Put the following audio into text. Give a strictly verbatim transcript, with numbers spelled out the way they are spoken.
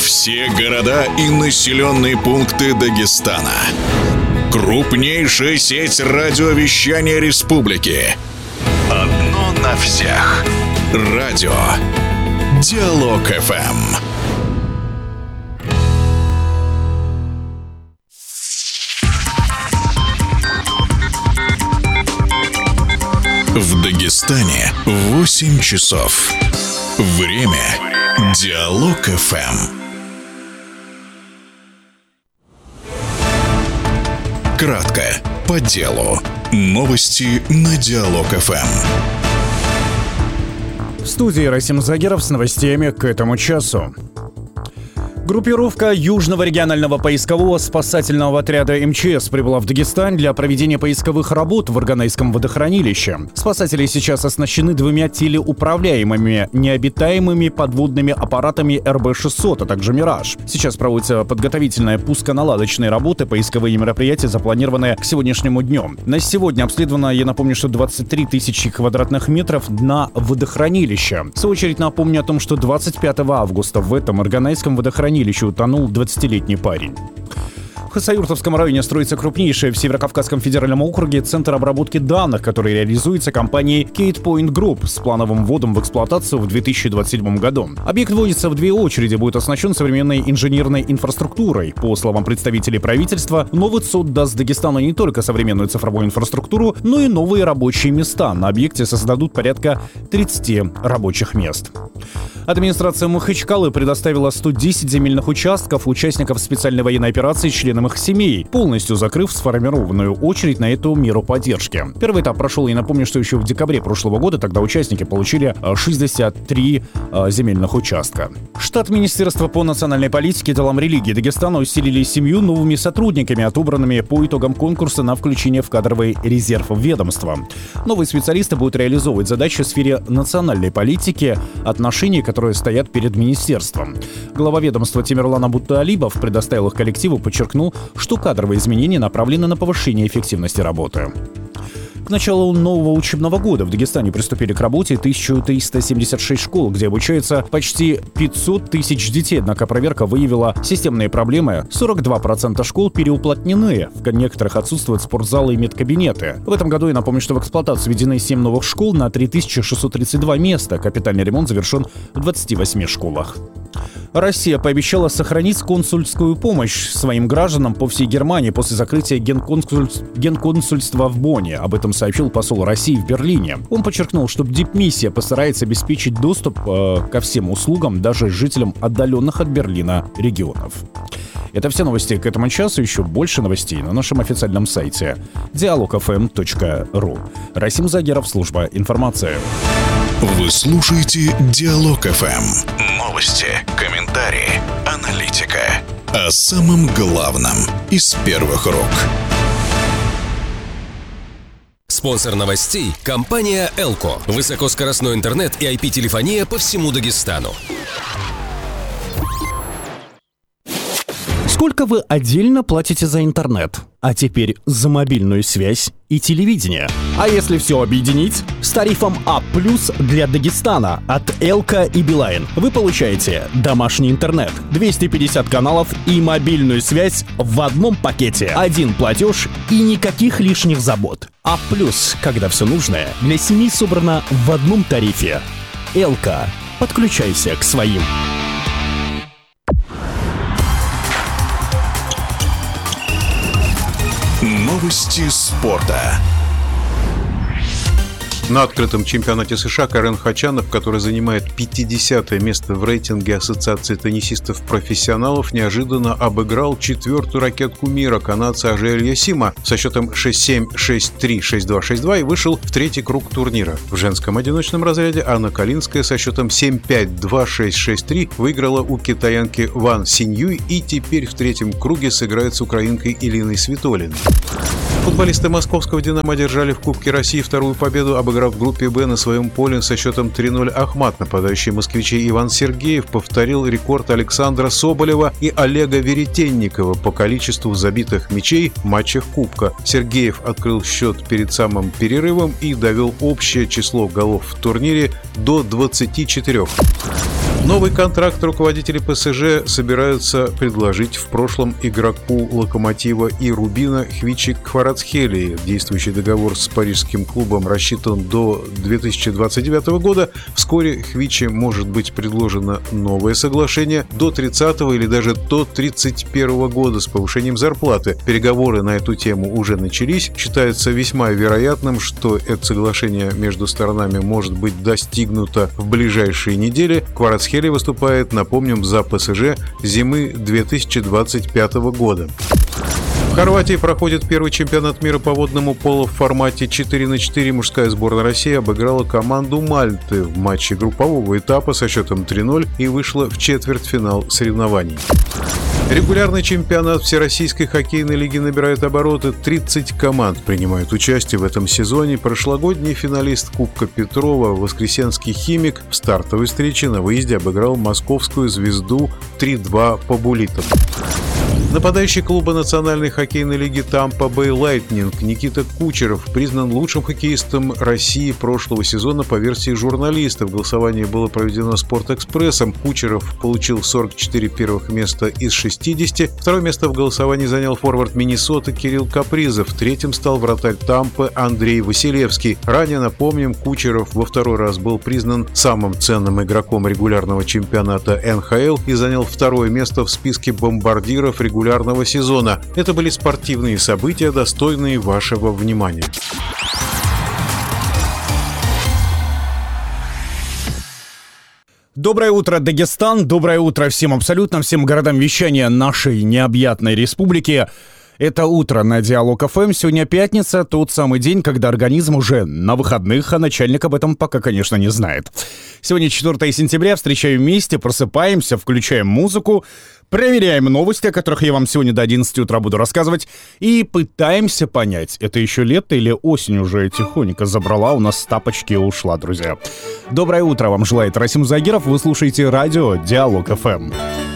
Все города и населенные пункты Дагестана. Крупнейшая сеть радиовещания республики. Одно на всех. Радио Диалог эф эм. В Дагестане восемь часов. Время Диалог эф эм. Кратко, по делу. Новости на Диалог эф эм. В студии Расим Загеров с новостями к этому часу. Группировка Южного регионального поискового спасательного отряда эм че эс прибыла в Дагестан для проведения поисковых работ в Арганайском водохранилище. Спасатели сейчас оснащены двумя телеуправляемыми необитаемыми подводными аппаратами эр бэ шестьсот, а также «Мираж». Сейчас проводятся подготовительные пусконаладочные работы, поисковые мероприятия запланированы к сегодняшнему дню. На сегодня обследовано, я напомню, что двадцать три тысячи квадратных метров дна водохранилища. В свою очередь напомню о том, что двадцать пятого августа в этом Арганайском водохранилище утонул двадцатилетний парень. В Хасавюртовском районе строится крупнейший в Северокавказском федеральном округе центр обработки данных, который реализуется компанией Kate Point Group с плановым вводом в эксплуатацию в две тысячи двадцать седьмом году. Объект вводится в две очереди, будет оснащен современной инженерной инфраструктурой. По словам представителей правительства, новый ЦОД даст Дагестану не только современную цифровую инфраструктуру, но и новые рабочие места. На объекте создадут порядка тридцати рабочих мест. Администрация Махачкалы предоставила сто десять земельных участков участников специальной военной операции членам их семей, полностью закрыв сформированную очередь на эту меру поддержки. Первый этап прошел, и напомню, что еще в декабре прошлого года тогда участники получили шестьдесят три э, земельных участка. Штат Министерства по национальной политике и делам религии Дагестана усилили семью новыми сотрудниками, отобранными по итогам конкурса на включение в кадровый резерв ведомства. Новые специалисты будут реализовывать задачи в сфере национальной политики, отношений, которые стоят перед министерством. Глава ведомства Тимирлан Абуталибов предоставил их коллективу, подчеркнул, что кадровые изменения направлены на повышение эффективности работы. К началу нового учебного года в Дагестане приступили к работе тысяча триста семьдесят шесть школ, где обучается почти пятьсот тысяч детей. Однако проверка выявила системные проблемы. сорок два процента школ переуплотнены. В некоторых отсутствуют спортзалы и медкабинеты. В этом году, я напомню, что в эксплуатацию введены семь новых школ на три тысячи шестьсот тридцать два места. Капитальный ремонт завершен в двадцати восьми школах. Россия пообещала сохранить консульскую помощь своим гражданам по всей Германии после закрытия генконсуль... генконсульства в Бонне. Об этом сообщил посол России в Берлине. Он подчеркнул, что дипмиссия постарается обеспечить доступ э, ко всем услугам даже жителям отдаленных от Берлина регионов. Это все новости к этому часу. Еще больше новостей на нашем официальном сайте диалог эф эм точка ру. Расим Загеров, служба информации. Вы слушаете Диалог эф эм. Новости, комментарии, аналитика. О самом главном из первых рук. Спонсор новостей – компания «Элко». Высокоскоростной интернет и ай пи-телефония по всему Дагестану. Сколько вы отдельно платите за интернет? А теперь за мобильную связь и телевидение. А если все объединить? С тарифом А плюс для Дагестана от Элко и Билайн вы получаете домашний интернет, двести пятьдесят каналов и мобильную связь в одном пакете. Один платеж и никаких лишних забот. А плюс, когда все нужное для семьи собрано в одном тарифе. Элко. Подключайся к своим. Новости спорта. На открытом чемпионате США Карен Хачанов, который занимает пятидесятое место в рейтинге Ассоциации теннисистов-профессионалов, неожиданно обыграл четвертую ракетку мира, канадца Ажиэль Ясима, со счетом шесть семь, шесть три, шесть два, шесть два и вышел в третий круг турнира. В женском одиночном разряде Анна Калинская со счетом семь пять, два шесть, шесть три выиграла у китаянки Ван Синьюй и теперь в третьем круге сыграет с украинкой Илиной Свитолиной. Футболисты московского «Динамо» одержали в Кубке России вторую победу, обыграв обыграв в группе «Б» на своем поле со счетом три ноль Ахмат. Нападающий москвичей Иван Сергеев повторил рекорд Александра Соболева и Олега Веретенникова по количеству забитых мячей в матчах Кубка. Сергеев открыл счет перед самым перерывом и довел общее число голов в турнире до двадцати четырёх. Новый контракт руководители ПСЖ собираются предложить в прошлом игроку «Локомотива» и «Рубина» Хвичи Кварацхелии. Действующий договор с парижским клубом рассчитан до две тысячи двадцать девятого года. Вскоре Хвичи может быть предложено новое соглашение до тридцатого или даже до тридцать первого года с повышением зарплаты. Переговоры на эту тему уже начались. Считается весьма вероятным, что это соглашение между сторонами может быть достигнуто в ближайшие недели. Кварацхелия выступает, напомним, за ПСЖ зимы две тысячи двадцать пятого года. В Хорватии проходит первый чемпионат мира по водному поло в формате четыре на четыре. Мужская сборная России обыграла команду Мальты в матче группового этапа со счетом три ноль и вышла в четвертьфинал соревнований. Регулярный чемпионат Всероссийской хоккейной лиги набирает обороты. тридцать команд принимают участие в этом сезоне. Прошлогодний финалист Кубка Петрова, воскресенский «Химик», в стартовой встрече на выезде обыграл московскую «Звезду» три два по буллитам. Нападающий клуба Национальной хоккейной лиги Тампа Бэй Лайтнинг Никита Кучеров признан лучшим хоккеистом России прошлого сезона по версии журналистов. Голосование было проведено Спортэкспрессом. Кучеров получил сорок четыре первых места из шестидесяти. Второе место в голосовании занял форвард Миннесоты Кирилл Капризов. Третьим стал вратарь Тампы Андрей Василевский. Ранее, напомним, Кучеров во второй раз был признан самым ценным игроком регулярного чемпионата эн ха эл и занял второе место в списке бомбардиров регулярного сезона. Это были спортивные события, достойные вашего внимания. Доброе утро, Дагестан. Доброе утро всем абсолютно, всем городам вещания нашей необъятной республики. Это утро на Диалог эф эм. Сегодня пятница, тот самый день, когда организм уже на выходных, а начальник об этом пока, конечно, не знает. Сегодня четвёртого сентября, встречаем вместе, просыпаемся, включаем музыку, проверяем новости, о которых я вам сегодня до одиннадцати утра буду рассказывать, и пытаемся понять, это еще лето или осень уже тихонько забрала у нас тапочки и ушла, друзья. Доброе утро вам желает Расим Загиров, вы слушаете радио Диалог эф эм.